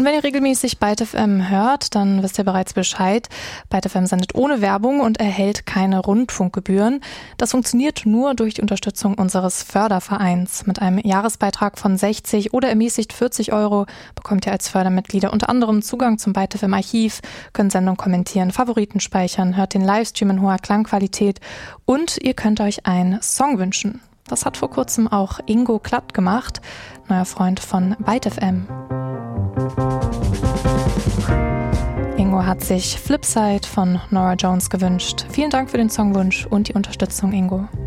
Und wenn ihr regelmäßig Byte FM hört, dann wisst ihr bereits Bescheid. Byte FM sendet ohne Werbung und erhält keine Rundfunkgebühren. Das funktioniert nur durch die Unterstützung unseres Fördervereins. Mit einem Jahresbeitrag von 60 oder ermäßigt 40 € bekommt ihr als Fördermitglieder unter anderem Zugang zum Byte FM Archiv, könnt Sendungen kommentieren, Favoriten speichern, hört den Livestream in hoher Klangqualität und ihr könnt euch einen Song wünschen. Das hat vor kurzem auch Ingo Klatt gemacht, neuer Freund von Byte FM. Ingo hat sich Flipside von Norah Jones gewünscht. Vielen Dank für den Songwunsch und die Unterstützung, Ingo.